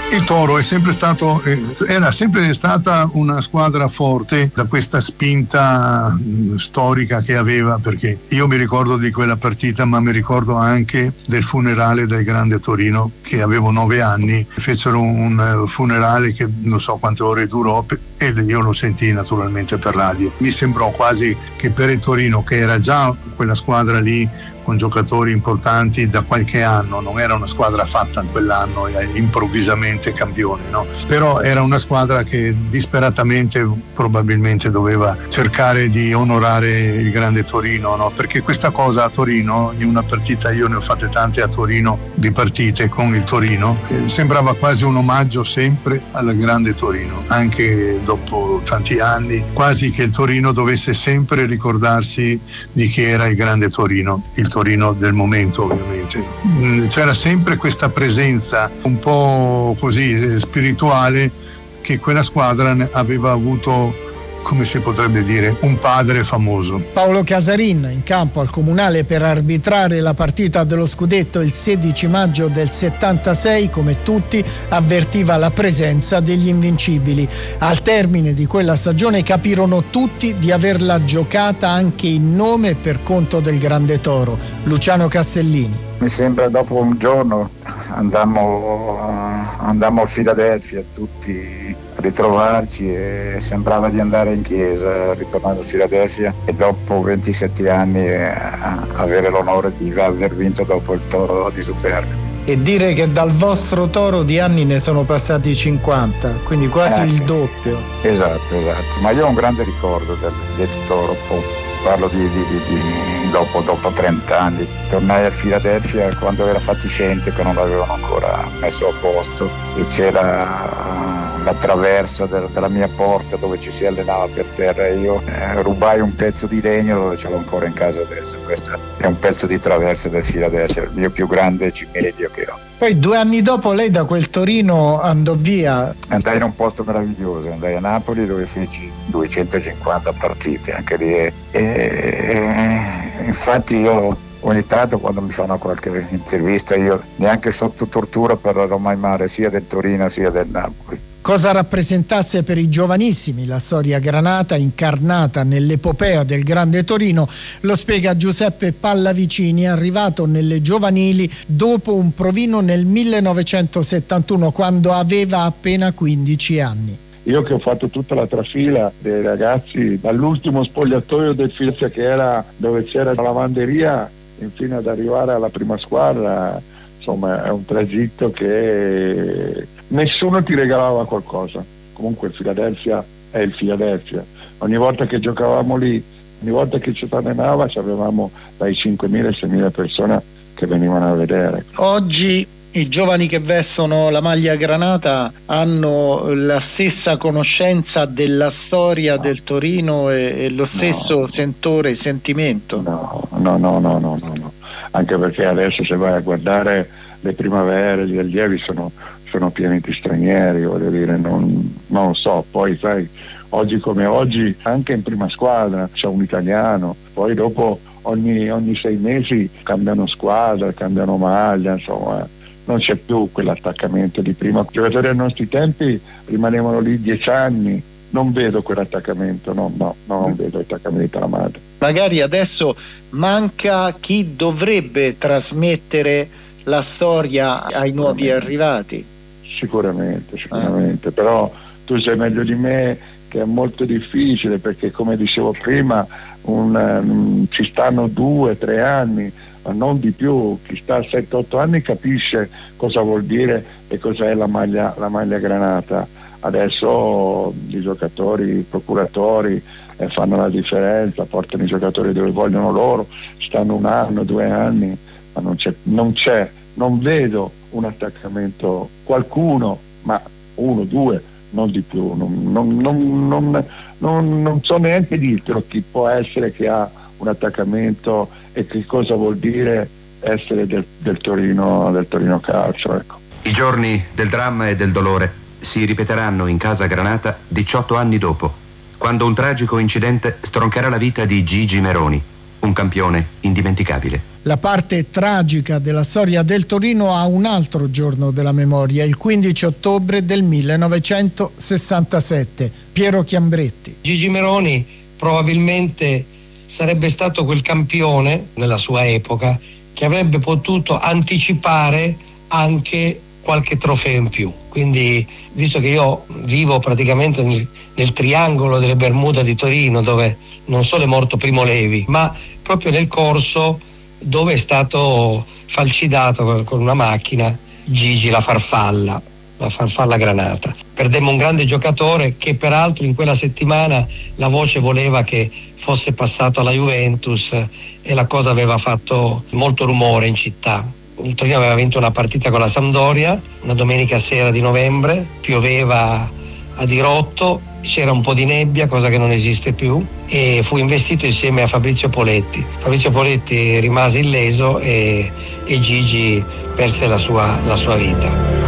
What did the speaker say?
Il Toro era sempre stata una squadra forte da questa spinta storica che aveva, perché io mi ricordo di quella partita, ma mi ricordo anche del funerale del Grande Torino, che avevo 9 anni, fecero un funerale che non so quante ore durò e io lo sentii naturalmente per radio. Mi sembrò quasi che per il Torino, che era già quella squadra lì con giocatori importanti da qualche anno, non era una squadra fatta in quell'anno improvvisamente campione, no? Però era una squadra che disperatamente probabilmente doveva cercare di onorare il Grande Torino, no? Perché questa cosa a Torino, in una partita, io ne ho fatte tante a Torino di partite con il Torino, sembrava quasi un omaggio sempre al Grande Torino, anche dopo tanti anni, quasi che il Torino dovesse sempre ricordarsi di chi era il Grande Torino, il Torino del momento ovviamente. C'era sempre questa presenza un po' così spirituale, che quella squadra aveva avuto, come si potrebbe dire, un padre famoso. Paolo Casarin in campo al Comunale per arbitrare la partita dello scudetto il 16 maggio del 76, come tutti avvertiva la presenza degli invincibili. Al termine di quella stagione capirono tutti di averla giocata anche in nome e per conto del Grande Toro. Luciano Castellini. Mi sembra dopo un giorno andammo a Filadelfia tutti a ritrovarci e sembrava di andare in chiesa ritornando a Filadelfia e dopo 27 anni avere l'onore di aver vinto dopo il Toro di Superga. E dire che dal vostro Toro di anni ne sono passati 50, quindi quasi il doppio. Esatto, ma io ho un grande ricordo del Toro. Parlo di dopo 30 anni. Tornai a Filadelfia quando era fatiscente, che non l'avevano ancora messo a posto, e c'era la traversa della mia porta dove ci si allenava per terra e io rubai un pezzo di legno dove ce l'ho ancora in casa adesso. Questo è un pezzo di traversa del Filadelfia, il mio più grande cimelio che ho. Poi 2 anni dopo lei da quel Torino andò via. Andai in un posto meraviglioso, andai a Napoli dove feci 250 partite, anche lì. E infatti io ogni tanto quando mi fanno qualche intervista, io neanche sotto tortura parlerò mai male sia del Torino sia del Napoli. Cosa rappresentasse per i giovanissimi la storia granata incarnata nell'epopea del Grande Torino lo spiega Giuseppe Pallavicini, arrivato nelle giovanili dopo un provino nel 1971 quando aveva appena 15 anni. Io che ho fatto tutta la trafila dei ragazzi dall'ultimo spogliatoio del Filadelfia, che era dove c'era la lavanderia, infine ad arrivare alla prima squadra, insomma è un tragitto che nessuno ti regalava qualcosa. Comunque il Filadelfia è il Filadelfia. Ogni volta che giocavamo lì, ogni volta che ci allenava, avevamo dai 5.000 ai 6.000 persone che venivano a vedere. Oggi i giovani che vestono la maglia granata hanno la stessa conoscenza della storia del Torino e lo stesso sentore e sentimento? No. Anche perché adesso se vai a guardare le primavere, gli allievi sono pieni di stranieri, voglio dire, non lo so. Poi sai, oggi come oggi anche in prima squadra c'è un italiano, poi dopo ogni 6 mesi cambiano squadra, cambiano maglia, insomma non c'è più quell'attaccamento di prima. I giocatori ai nostri tempi rimanevano lì 10 anni, non vedo quell'attaccamento, non vedo l'attaccamento alla madre. Magari adesso manca chi dovrebbe trasmettere la storia ai nuovi arrivati. Sicuramente, però tu sai meglio di me che è molto difficile, perché come dicevo prima ci stanno 2-3 anni, ma non di più. Chi sta a 7-8 anni capisce cosa vuol dire e cos'è la maglia granata. Adesso i giocatori, i procuratori fanno la differenza, portano i giocatori dove vogliono loro, stanno 1 anno, 2 anni, ma non vedo un attaccamento. Qualcuno, ma 1, 2, non di più, non so neanche dirtelo chi può essere che ha un attaccamento e che cosa vuol dire essere del Torino Calcio, ecco. I giorni del dramma e del dolore si ripeteranno in casa Granata 18 anni dopo, quando un tragico incidente stroncherà la vita di Gigi Meroni. Un campione indimenticabile. La parte tragica della storia del Torino ha un altro giorno della memoria, il 15 ottobre del 1967. Piero Chiambretti. Gigi Meroni probabilmente sarebbe stato quel campione nella sua epoca che avrebbe potuto anticipare anche qualche trofeo in più. Quindi, visto che io vivo praticamente nel triangolo delle Bermuda di Torino, dove non solo è morto Primo Levi, ma proprio nel corso dove è stato falcidato con una macchina Gigi la farfalla Granata. Perdemmo un grande giocatore che peraltro in quella settimana la voce voleva che fosse passato alla Juventus e la cosa aveva fatto molto rumore in città. Il Torino aveva vinto una partita con la Sampdoria una domenica sera di novembre, pioveva a dirotto, c'era un po' di nebbia, cosa che non esiste più, e fu investito insieme a Fabrizio Poletti. Fabrizio Poletti rimase illeso e Gigi perse la sua vita.